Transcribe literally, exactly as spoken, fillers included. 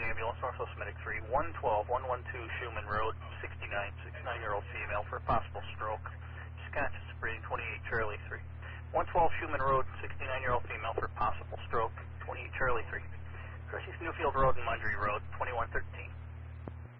Charge Ambulance, Northwest Medic three, one twelve, one twelve Schumann Road, sixty-nine, sixty-nine-year-old female for possible stroke. Wisconsin, breathing twenty-eight Charlie three. one twelve Schumann Road, sixty-nine-year-old female for possible stroke, twenty-eight Charlie three. Northeast Newfield Road and Mundry Road, twenty-one thirteen.